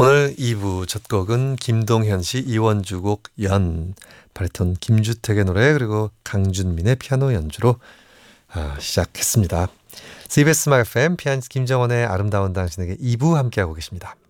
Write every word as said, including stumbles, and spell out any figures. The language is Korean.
오늘 이 부 첫 곡은 김동현 씨, 이원주 곡 연, 바리톤 김주택의 노래 그리고 강준민의 피아노 연주로 아, 시작했습니다. 씨비에스 음악 에프엠 피아니스트 김정원의 아름다운 당신에게 이 부 함께하고 계십니다.